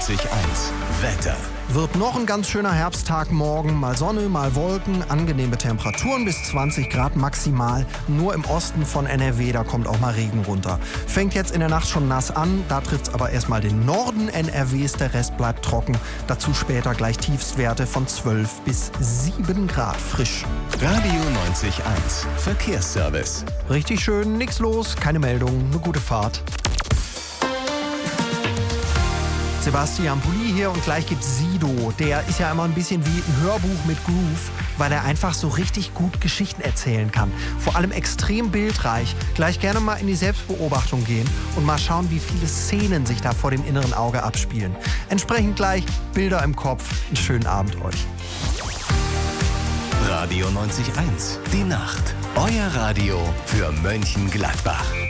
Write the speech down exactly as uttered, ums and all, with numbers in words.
neunzig Komma eins. Wetter. Wird noch ein ganz schöner Herbsttag morgen. Mal Sonne, mal Wolken, angenehme Temperaturen bis zwanzig Grad maximal. Nur im Osten von N R W, da kommt auch mal Regen runter. Fängt jetzt in der Nacht schon nass an, da trifft's aber erstmal den Norden N R Ws, der Rest bleibt trocken. Dazu später gleich Tiefstwerte von zwölf bis sieben Grad frisch. Radio neunzig Komma eins. Verkehrsservice. Richtig schön, nix los, keine Meldung, eine gute Fahrt. Sebastian Pulli hier und gleich gibt's Sido. Der ist ja immer ein bisschen wie ein Hörbuch mit Groove, weil er einfach so richtig gut Geschichten erzählen kann. Vor allem extrem bildreich. Gleich gerne mal in die Selbstbeobachtung gehen und mal schauen, wie viele Szenen sich da vor dem inneren Auge abspielen. Entsprechend gleich Bilder im Kopf. Einen schönen Abend euch. Radio neunzig Komma eins. Die Nacht. Euer Radio für Mönchengladbach.